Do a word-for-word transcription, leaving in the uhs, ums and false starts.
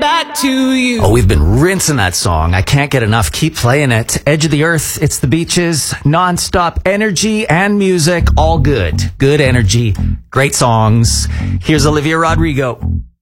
back to you. Oh, we've been rinsing that song. I can't get enough. Keep playing it. Edge of the Earth, It's the Beaches, non-stop energy and music, all good. Good energy, great songs. Here's Olivia Rodrigo.